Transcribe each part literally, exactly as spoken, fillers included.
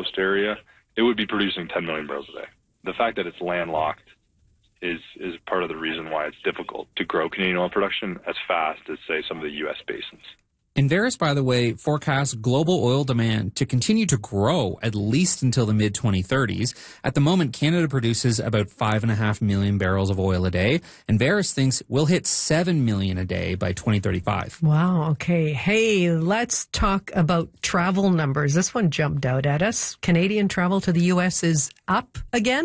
coast area, it would be producing ten million barrels a day. The fact that it's landlocked is is part of the reason why it's difficult to grow Canadian oil production as fast as, say, some of the U S basins. And Verus, by the way, forecasts global oil demand to continue to grow at least until the mid twenty thirties. At the moment, Canada produces about five and a half million barrels of oil a day, and Verus thinks we'll hit seven million a day by twenty thirty-five. Wow. Okay. Hey, let's talk about travel numbers. This one jumped out at us. Canadian travel to the U S is up again?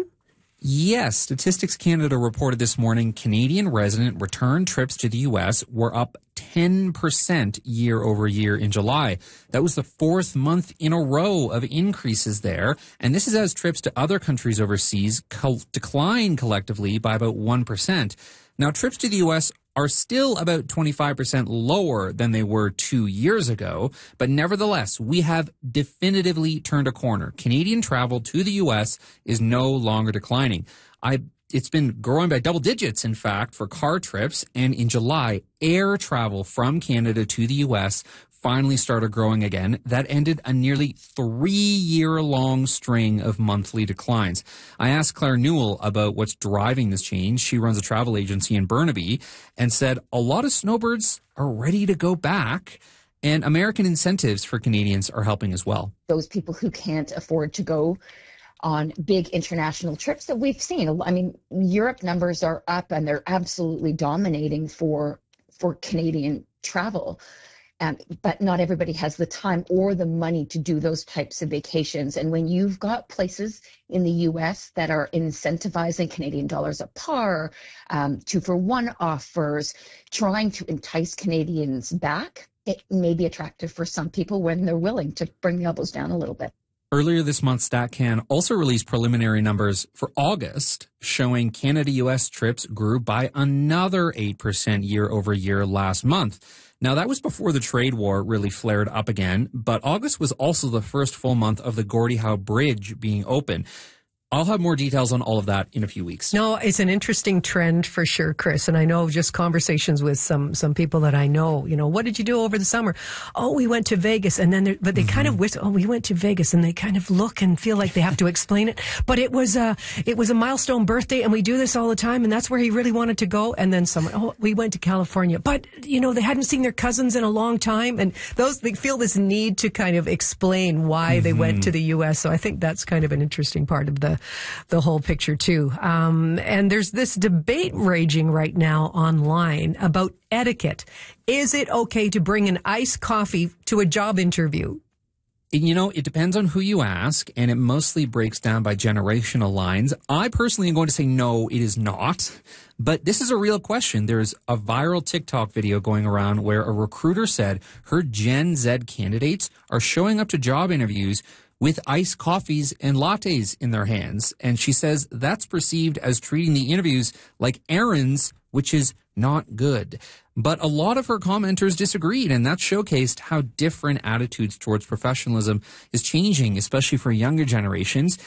Yes, Statistics Canada reported this morning Canadian resident return trips to the U S were up ten percent year over year in July. That was the fourth month in a row of increases there. And this is as trips to other countries overseas co- decline collectively by about one percent. Now, trips to the U S are still about twenty-five percent lower than they were two years ago. But nevertheless, we have definitively turned a corner. Canadian travel to the U S is no longer declining. I It's been growing by double digits, in fact, for car trips. And in July, air travel from Canada to the U S finally started growing again. That ended a nearly three-year-long string of monthly declines. I asked Claire Newell about what's driving this change. She runs a travel agency in Burnaby and said a lot of snowbirds are ready to go back, and American incentives for Canadians are helping as well. Those people who can't afford to go on big international trips that we've seen. I mean, Europe numbers are up and they're absolutely dominating for for Canadian travel. Um, but not everybody has the time or the money to do those types of vacations. And when you've got places in the U S that are incentivizing Canadian dollars a par, um, two for one offers, trying to entice Canadians back, it may be attractive for some people when they're willing to bring the elbows down a little bit. Earlier this month, StatCan also released preliminary numbers for August showing Canada-U S trips grew by another eight percent year over year last month. Now, that was before the trade war really flared up again, but August was also the first full month of the Gordie Howe Bridge being open. I'll have more details on all of that in a few weeks. No, it's an interesting trend for sure, Chris. And I know just conversations with some some people that I know, you know, what did you do over the summer? Oh, we went to Vegas. And then, but they mm-hmm. kind of whisper, oh, we went to Vegas, and they kind of look and feel like they have to explain it. But it was a, it was a milestone birthday, and we do this all the time, and that's where he really wanted to go. And then someone, oh, we went to California. But, you know, they hadn't seen their cousins in a long time. And those, they feel this need to kind of explain why mm-hmm. they went to the U S. So I think that's kind of an interesting part of the the whole picture too. Um, and there's this debate raging right now online about etiquette. Is it okay to bring an iced coffee to a job interview? You know, it depends on who you ask, and it mostly breaks down by generational lines. I personally am going to say no, it is not. But this is a real question. There's a viral TikTok video going around where a recruiter said her Gen Z candidates are showing up to job interviews with iced coffees and lattes in their hands. And she says that's perceived as treating the interviews like errands, which is not good. But a lot of her commenters disagreed, and that showcased how different attitudes towards professionalism is changing, especially for younger generations.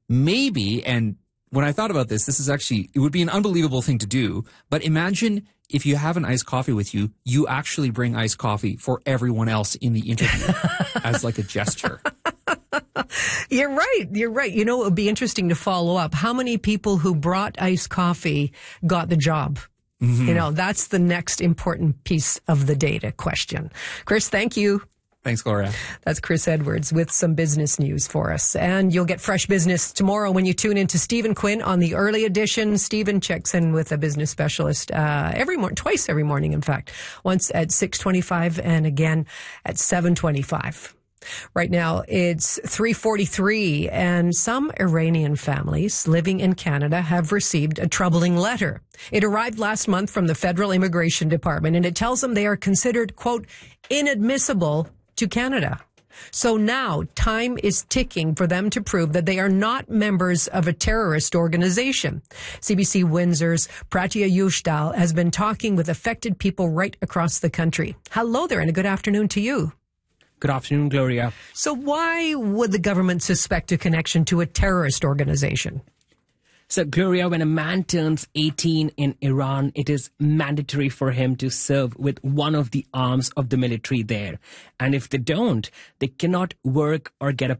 Maybe, and when I thought about this, this is actually, it would be an unbelievable thing to do, but imagine if you have an iced coffee with you, you actually bring iced coffee for everyone else in the interview as like a gesture. You're right. You're right. You know, it would be interesting to follow up. How many people who brought iced coffee got the job? Mm-hmm. You know, that's the next important piece of the data question. Chris, thank you. Thanks, Gloria. That's Chris Edwards with some business news for us. And you'll get fresh business tomorrow when you tune in to Stephen Quinn on the early edition. Stephen checks in with a business specialist uh, every morning, twice every morning, in fact. Once at six twenty-five and again at seven twenty-five. Right now, it's three forty-three, and some Iranian families living in Canada have received a troubling letter. It arrived last month from the Federal Immigration Department, and it tells them they are considered, quote, inadmissible to Canada. So now time is ticking for them to prove that they are not members of a terrorist organization. C B C Windsor's Pratya Yushtal has been talking with affected people right across the country. Hello there, and a good afternoon to you. Good afternoon, Gloria. So why would the government suspect a connection to a terrorist organization? So, Gloria, when a man turns eighteen in Iran, it is mandatory for him to serve with one of the arms of the military there. And if they don't, they cannot work or get a